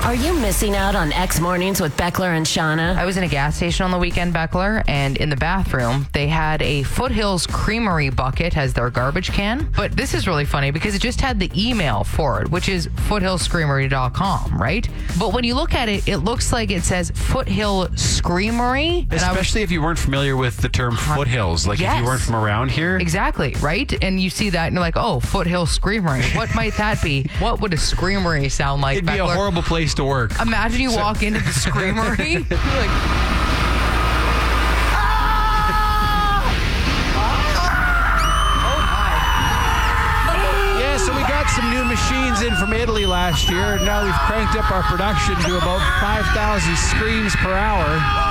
Are you missing out on X Mornings with Beckler and Shauna? I was in a gas station on the weekend, Beckler, and in the bathroom, they had a Foothills Creamery bucket as their garbage can. But this is really funny because it just had the email for it, which is foothillscreamery.com, right? But when you look at it, it looks like it says Foothill Screamery. Especially if you weren't familiar with the term foothills, like if you weren't from around here. Exactly, right? And you see that and you're like, oh, Foothill Screamery. What might that be? What would a screamery sound like, It'd be a horrible place to work. Imagine you walk into the screamery. You're like, Yeah, so we got some new machines in from Italy last year, and now we've cranked up our production to about 5,000 screams per hour.